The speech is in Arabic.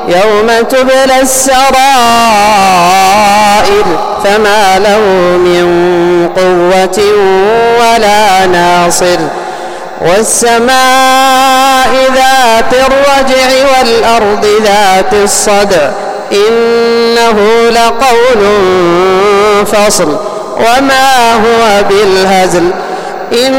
يوم تبلى السرائر فما له من قوة ولا ناصر والسماء ذات الرجع والأرض ذات الصدع إنه لقول فصل وما هو بالهزل